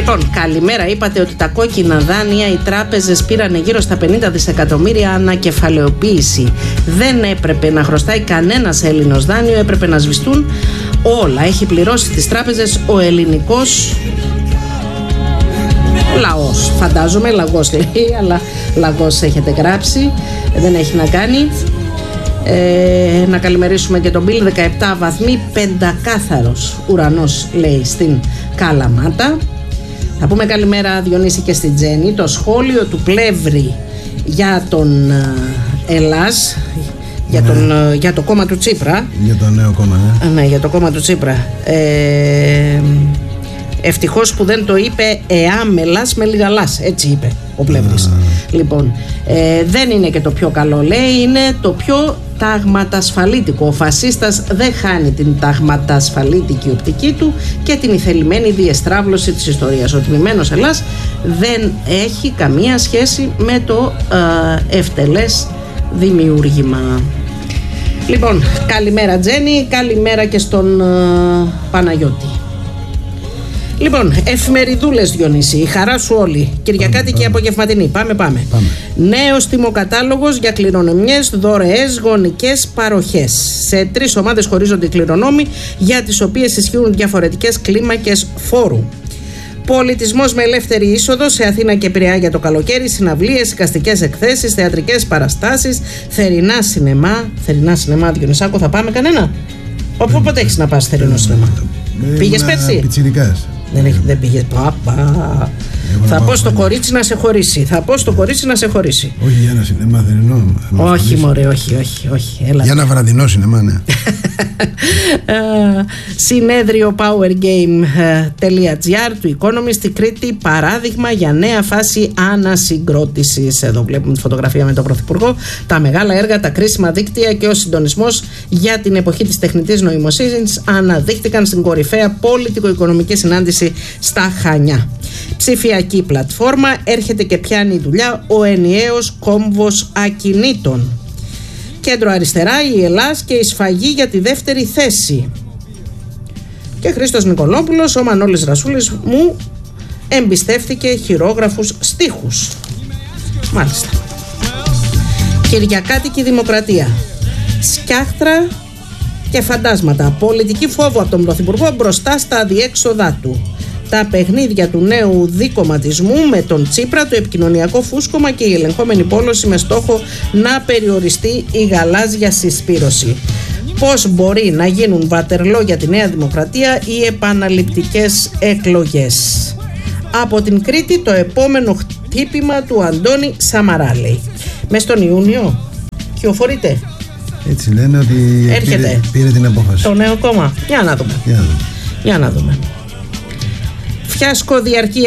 Λοιπόν, καλημέρα. Είπατε ότι τα κόκκινα δάνεια οι τράπεζες πήραν γύρω στα 50 δισεκατομμύρια ανακεφαλαιοποίηση. Δεν έπρεπε να χρωστάει κανένας Έλληνος δάνειο, έπρεπε να σβηστούν όλα. Έχει πληρώσει τις τράπεζες ο ελληνικός λαός. Φαντάζομαι, λαγός λέει, αλλά λαγός έχετε γράψει. Δεν έχει να κάνει. Να καλημερίσουμε και τον Μπίλ. 17 βαθμοί, πεντακάθαρος ουρανός λέει στην Καλαμάτα. Θα πούμε καλημέρα, Διονύση, και στην Τζέννη. Το σχόλιο του Πλεύρη για τον Ελλάς, για το κόμμα του Τσίπρα. Για το νέο κόμμα, ναι, για το κόμμα του Τσίπρα. Ευτυχώς που δεν το είπε εάμελας με λιγαλάς, έτσι είπε ο Πλεύρης. Λοιπόν, δεν είναι και το πιο καλό, λέει, είναι το πιο ταγματασφαλίτικο. Ο φασίστας δεν χάνει την ταγματασφαλίτικη οπτική του και την ηθελημένη διεστράβλωση της ιστορίας. Ο τμημένος Ελλάς δεν έχει καμία σχέση με το ευτελές δημιούργημα. Λοιπόν, καλημέρα Τζέννη, καλημέρα και στον Παναγιώτη. Λοιπόν, εφημεριδούλες, Διονύση, η χαρά σου όλη. Κυριακάτικη και απογευματινή. Πάμε. Νέος τιμοκατάλογος για κληρονομιές, δωρεές, γονικές παροχές. Σε 3 ομάδες χωρίζονται οι κληρονόμοι, για τις οποίες ισχύουν διαφορετικές κλίμακες φόρου. Πολιτισμός με ελεύθερη είσοδο σε Αθήνα και Πειραιά για το καλοκαίρι, συναυλίες, εικαστικές εκθέσεις, θεατρικές παραστάσεις, θερινά σινεμά. Διονυσάκο, θα πάμε κανένα? Όποτε έχεις να πας θερινό σινεμά. Πήγες πέρσι? Πιτσιρικάς. Δεν πήγες. Θα πω στο κορίτσι να σε χωρίσει. Όχι για ένα σινεμά θερινό. Όχι μωρέ, όχι. Για ένα βραδινό σινεμά, ναι. Συνέδριο powergame.gr του Economist στη Κρήτη, παράδειγμα για νέα φάση ανασυγκρότησης. Εδώ βλέπουμε τη φωτογραφία με τον Πρωθυπουργό, τα μεγάλα έργα, τα κρίσιμα δίκτυα και ο συντονισμός για την εποχή της τεχνητής νοημοσύνης αναδείχτηκαν στην κορυφαία πολιτικο-οικονομική συνάντηση στα Χανιά. Ψηφιακή πλατφόρμα, έρχεται και πιάνει δουλειά ο ενιαίος κόμβος ακινήτων. Κέντρο αριστερά, η Ελλάς και η σφαγή για τη δεύτερη θέση. Και Χρήστος Νικολόπουλος, ο Μανώλης Ρασούλης μου εμπιστεύτηκε χειρόγραφους στίχους. Μάλιστα. Κυριακάτικη δημοκρατία. Σκιάχτρα και φαντάσματα. Πολιτική φόβο από τον Πρωθυπουργό μπροστά στα αδιέξοδά του. Τα παιχνίδια του νέου δικομματισμού με τον Τσίπρα, το επικοινωνιακό φούσκωμα και η ελεγχόμενη πόλωση με στόχο να περιοριστεί η γαλάζια συσπήρωση. Πώς μπορεί να γίνουν βατερλό για τη Νέα Δημοκρατία οι επαναληπτικές εκλογές. Από την Κρήτη το επόμενο χτύπημα του Αντώνη Σαμαρά, λέει. Μες στον Ιούνιο κυοφορείται. Έτσι λένε ότι πήρε την απόφαση. Το νέο κόμμα. Για να δούμε. Φιάσκο διαρκεί